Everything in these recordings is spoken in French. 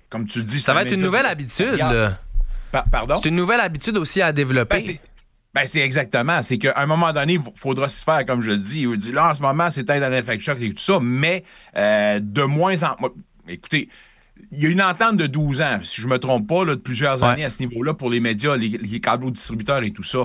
comme tu le dis... Ça va être une nouvelle habitude, là. Pardon? C'est une nouvelle habitude aussi à développer. C'est exactement. C'est qu'à un moment donné, il faudra se faire, comme je le dis. Il dit, là, en ce moment, c'est peut-être un effet choc et tout ça, mais de moins en moins... Écoutez, il y a une entente de 12 ans, si je ne me trompe pas, là, de plusieurs années à ce niveau-là pour les médias, les câbles distributeurs et tout ça.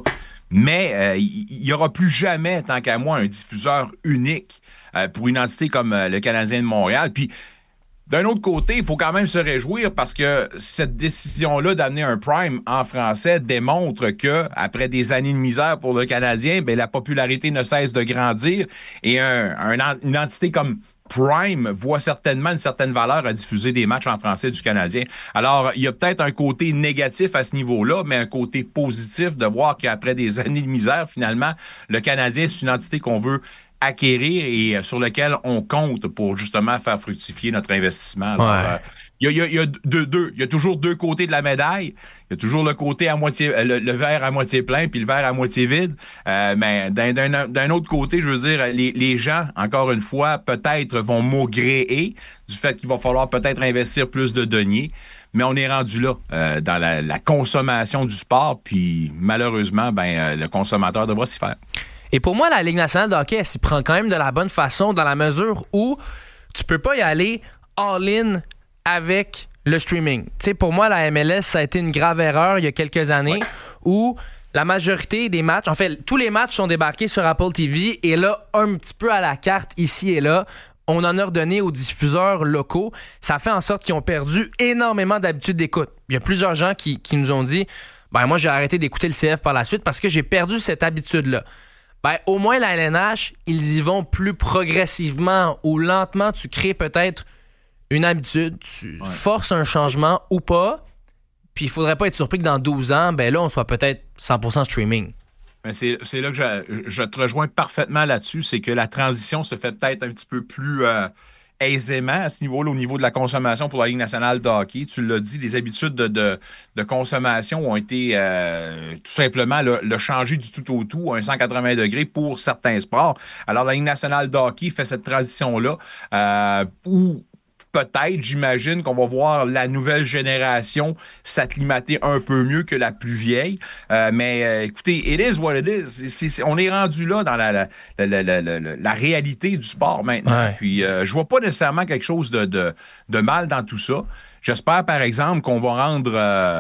Mais il n'y aura plus jamais, tant qu'à moi, un diffuseur unique pour une entité comme le Canadien de Montréal. Puis, d'un autre côté, il faut quand même se réjouir parce que cette décision-là d'amener un Prime en français démontre que, après des années de misère pour le Canadien, bien, la popularité ne cesse de grandir et une entité comme Prime voit certainement une certaine valeur à diffuser des matchs en français du Canadien. Alors, il y a peut-être un côté négatif à ce niveau-là, mais un côté positif de voir qu'après des années de misère, finalement, le Canadien, c'est une entité qu'on veut acquérir et sur lequel on compte pour justement faire fructifier notre investissement. Alors, il y a toujours deux côtés de la médaille. Il y a toujours le côté à moitié, le verre à moitié plein puis le verre à moitié vide. Mais d'un autre côté, je veux dire, les gens, encore une fois, peut-être vont maugréer du fait qu'il va falloir peut-être investir plus de deniers. Mais on est rendu là, dans la consommation du sport. Puis malheureusement, le consommateur devra s'y faire. Et pour moi, la Ligue nationale de hockey, elle s'y prend quand même de la bonne façon dans la mesure où tu peux pas y aller all-in avec le streaming. Tu sais, pour moi, la MLS, ça a été une grave erreur il y a quelques années où la majorité des matchs, en fait, tous les matchs sont débarqués sur Apple TV et là, un petit peu à la carte ici et là, on en a redonné aux diffuseurs locaux. Ça fait en sorte qu'ils ont perdu énormément d'habitude d'écoute. Il y a plusieurs gens qui nous ont dit « moi, j'ai arrêté d'écouter le CF par la suite parce que j'ai perdu cette habitude-là. » Au moins, la LNH, ils y vont plus progressivement ou lentement. Tu crées peut-être une habitude, tu forces un changement ou pas. Puis il faudrait pas être surpris que dans 12 ans, là, on soit peut-être 100% streaming. Mais c'est là que je te rejoins parfaitement là-dessus. C'est que la transition se fait peut-être un petit peu plus aisément à ce niveau-là, au niveau de la consommation pour la Ligue nationale de hockey. Tu l'as dit, les habitudes de consommation ont été tout simplement le changer du tout au tout à un 180 degrés pour certains sports. Alors, la Ligue nationale de hockey fait cette transition-là où peut-être, j'imagine, qu'on va voir la nouvelle génération s'acclimater un peu mieux que la plus vieille. Mais écoutez, it is what it is. On est rendu là dans la réalité du sport maintenant. Ouais. Puis, je vois pas nécessairement quelque chose de mal dans tout ça. J'espère, par exemple, qu'on va rendre,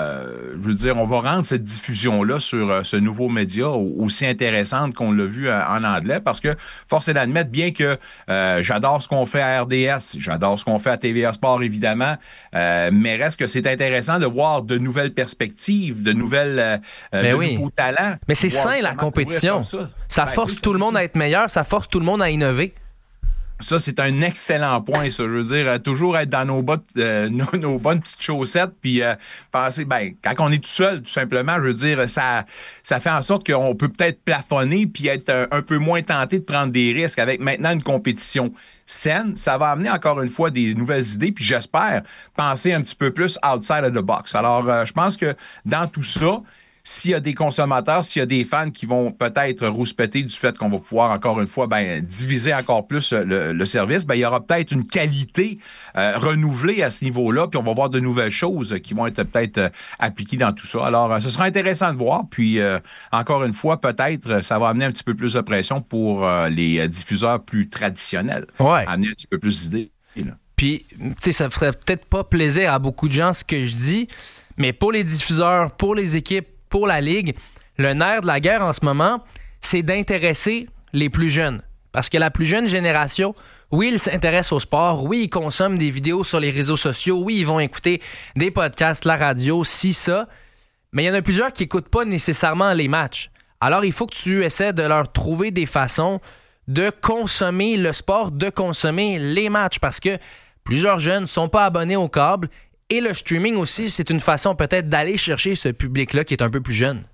on va rendre cette diffusion-là sur ce nouveau média aussi intéressante qu'on l'a vu en anglais, parce que, force est d'admettre, bien que j'adore ce qu'on fait à RDS, j'adore ce qu'on fait à TVA Sport, évidemment, mais reste que c'est intéressant de voir de nouvelles perspectives, de nouveaux talents. Mais c'est sain, la compétition. Ça force tout le monde à être meilleur, ça force tout le monde à innover. Ça, c'est un excellent point, ça. Je veux dire, toujours être dans nos bonnes petites chaussettes, puis penser, quand on est tout seul, tout simplement, je veux dire, ça fait en sorte qu'on peut peut-être plafonner puis être un peu moins tenté de prendre des risques avec maintenant une compétition saine. Ça va amener encore une fois des nouvelles idées, puis j'espère penser un petit peu plus outside of the box. Alors, je pense que dans tout ça, s'il y a des consommateurs, s'il y a des fans qui vont peut-être rouspéter du fait qu'on va pouvoir, encore une fois, diviser encore plus le service, il y aura peut-être une qualité renouvelée à ce niveau-là, puis on va voir de nouvelles choses qui vont être peut-être appliquées dans tout ça. Alors, ce sera intéressant de voir, puis encore une fois, peut-être, ça va amener un petit peu plus de pression pour les diffuseurs plus traditionnels. Ouais. Amener un petit peu plus d'idées. Là. Puis, tu sais, ça ferait peut-être pas plaisir à beaucoup de gens ce que je dis, mais pour les diffuseurs, pour les équipes, pour la Ligue, le nerf de la guerre en ce moment, c'est d'intéresser les plus jeunes. Parce que la plus jeune génération, oui, ils s'intéressent au sport, oui, ils consomment des vidéos sur les réseaux sociaux, oui, ils vont écouter des podcasts, la radio, ça, mais il y en a plusieurs qui n'écoutent pas nécessairement les matchs. Alors, il faut que tu essaies de leur trouver des façons de consommer le sport, de consommer les matchs, parce que plusieurs jeunes ne sont pas abonnés au câble. Et le streaming aussi, c'est une façon peut-être d'aller chercher ce public-là qui est un peu plus jeune.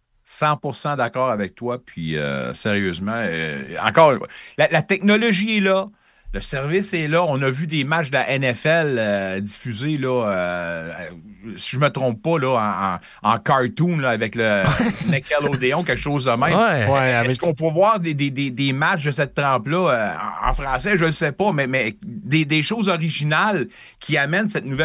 100% d'accord avec toi. Puis, sérieusement, encore, la technologie est là. Le service est là. On a vu des matchs de la NFL diffusés, là, si je ne me trompe pas, là, en cartoon là, avec le Nickelodeon, quelque chose de même. Est-ce qu'on peut voir des matchs de cette trempe-là en français? Je ne sais pas, mais des choses originales qui amènent cette nouvelle